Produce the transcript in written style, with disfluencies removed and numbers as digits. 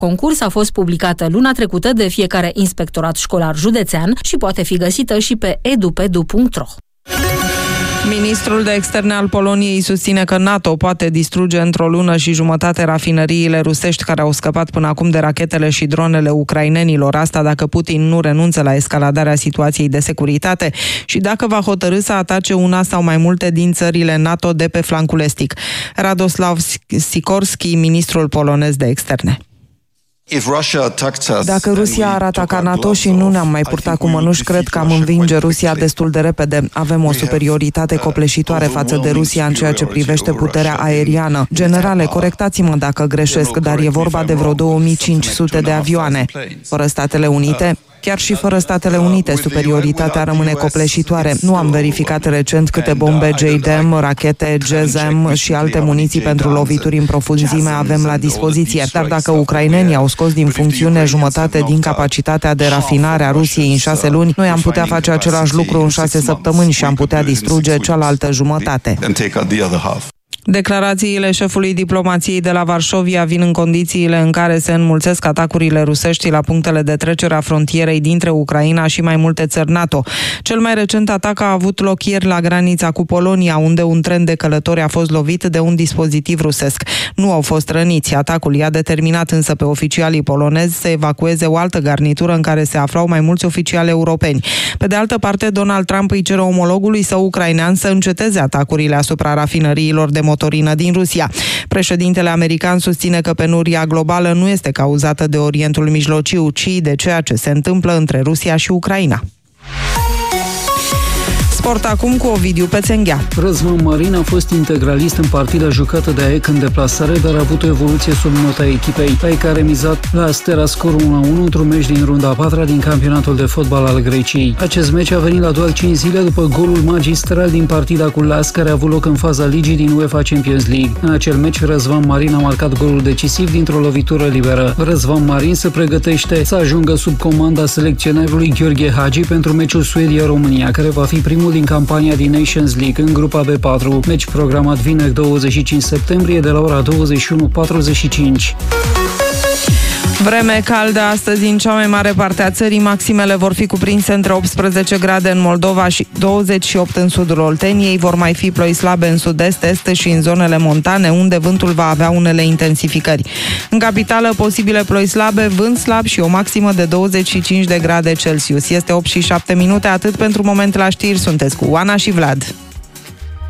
concurs a fost publicată luna trecută de fiecare inspectorat școlar județean și poate fi găsită și pe edupedu.ro. Ministrul de Externe al Poloniei susține că NATO poate distruge într-o lună și jumătate rafinăriile rusești care au scăpat până acum de rachetele și dronele ucrainenilor. Asta dacă Putin nu renunță la escaladarea situației de securitate și dacă va hotărî să atace una sau mai multe din țările NATO de pe flancul estic. Radoslav Sikorski, ministrul polonez de Externe. Dacă Rusia ar ataca NATO și nu ne-am mai purtat cu mănuși, cred că am învinge Rusia destul de repede. Avem o superioritate copleșitoare față de Rusia în ceea ce privește puterea aeriană. Generale, corectați-mă dacă greșesc, dar e vorba de vreo 2500 de avioane. Fără Statele Unite, chiar și fără Statele Unite, superioritatea rămâne copleșitoare. Nu am verificat recent câte bombe JDAM, rachete GSM și alte muniții pentru lovituri în profunzime avem la dispoziție. Dar dacă ucrainenii au scos din funcțiune jumătate din capacitatea de rafinare a Rusiei în 6 luni, noi am putea face același lucru în 6 săptămâni și am putea distruge cealaltă jumătate. Declarațiile șefului diplomației de la Varșovia vin în condițiile în care se înmulțesc atacurile rusești la punctele de trecere a frontierei dintre Ucraina și mai multe țări NATO. Cel mai recent atac a avut loc ieri la granița cu Polonia, unde un tren de călători a fost lovit de un dispozitiv rusesc. Nu au fost răniți. Atacul i-a determinat însă pe oficialii polonezi să evacueze o altă garnitură în care se aflau mai mulți oficiali europeni. Pe de altă parte, Donald Trump îi cere omologului său ucrainean să înceteze atacurile asupra rafinăriilor de motorină din Rusia. Președintele american susține că penuria globală nu este cauzată de Orientul Mijlociu, ci de ceea ce se întâmplă între Rusia și Ucraina. Sport acum cu Ovidiu Pețenghea. Răzvan Marin a fost integralist în partida jucată de AEK în deplasare, dar a avut o evoluție sub nota echipei. AEK a remizat la Astera scorul 1-1 într-un meci din runda a 4-a din campionatul de fotbal al Greciei. Acest meci a venit la doar 5 zile după golul magistral din partida cu Las, care a avut loc în faza ligii din UEFA Champions League. În acel meci, Răzvan Marin a marcat golul decisiv dintr-o lovitură liberă. Răzvan Marin se pregătește să ajungă sub comanda selecționerului Gheorghe Hagi pentru meciul Suedia-România, care va fi primul din campania din Nations League în grupa B4, meci programat vineri 25 septembrie de la ora 21:45. Vreme caldă astăzi în cea mai mare parte a țării, maximele vor fi cuprinse între 18 grade în Moldova și 28 în sudul Olteniei, vor mai fi ploi slabe în sud-est, est și în zonele montane, unde vântul va avea unele intensificări. În capitală, posibile ploi slabe, vânt slab și o maximă de 25 de grade Celsius. Este 8:07, atât pentru moment la știri, sunteți cu Oana și Vlad.